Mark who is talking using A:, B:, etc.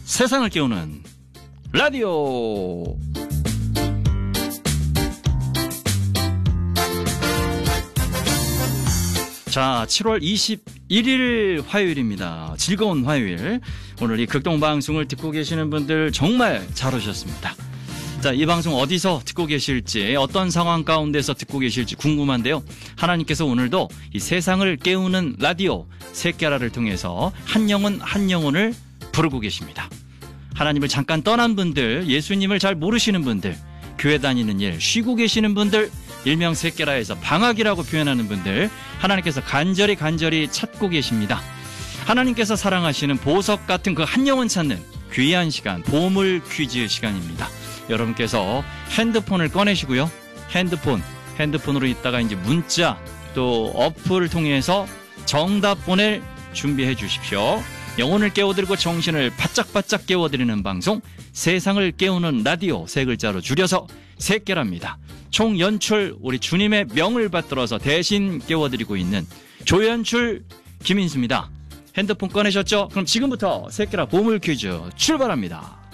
A: 세상을 깨우는 라디오. 자, 7월 21일 화요일입니다. 즐거운 화요일. 오늘 이 극동방송을 듣고 계시는 분들 정말 잘 오셨습니다. 자, 이 방송 어디서 듣고 계실지, 어떤 상황 가운데서 듣고 계실지 궁금한데요. 하나님께서 오늘도 이 세상을 깨우는 라디오 새끼라를 통해서 한 영혼 한 영혼을 부르고 계십니다. 하나님을 잠깐 떠난 분들, 예수님을 잘 모르시는 분들, 교회 다니는 일, 쉬고 계시는 분들, 일명 새끼라에서 방학이라고 표현하는 분들, 하나님께서 간절히 찾고 계십니다. 하나님께서 사랑하시는 보석 같은 그 한 영혼 찾는 귀한 시간, 보물 퀴즈 시간입니다. 여러분께서 핸드폰을 꺼내시고요. 핸드폰으로 있다가 이제 문자 또 어플을 통해서 정답 보낼 준비해 주십시오. 영혼을 깨워드리고 정신을 바짝바짝 깨워드리는 방송, 세상을 깨우는 라디오, 세 글자로 줄여서 새끼랍니다. 총 연출 우리 주님의 명을 받들어서 대신 깨워드리고 있는 조연출 김인수입니다. 핸드폰 꺼내셨죠? 그럼 지금부터 새끼라 보물 퀴즈 출발합니다.